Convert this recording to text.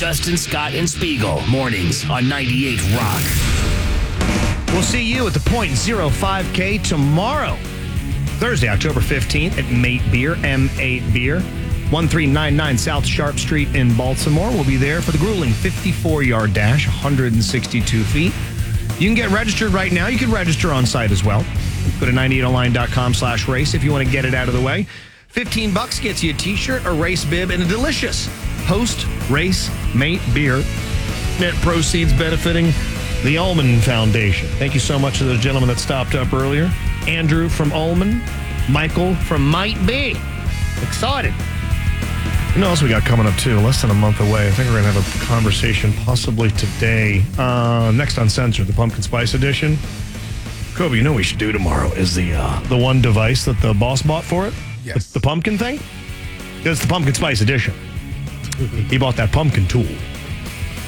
Justin, Scott, and Spiegel. Mornings on 98 Rock. We'll see you at the .05K tomorrow, Thursday, October 15th at Mate Beer, M8 Beer, 1399 South Sharp Street in Baltimore. We'll be there for the grueling 54-yard dash, 162 feet. You can get registered right now. You can register on site as well. Go to 98online.com/race if you want to get it out of the way. $15 gets you a t-shirt, a race bib, and a delicious post-race Mate Beer. Net proceeds benefiting the Ullman Foundation. Thank you so much to those gentlemen that stopped up earlier. Andrew from Ullman, Michael from Might Be. Excited. You know what else we got coming up, too? Less than a month away. I think we're going to have a conversation possibly today. Next Uncensored, the Pumpkin Spice Edition. Kobe, you know what we should do tomorrow is the one device that the boss bought for it? Yes. The pumpkin thing? It's the Pumpkin Spice Edition. He bought that pumpkin tool.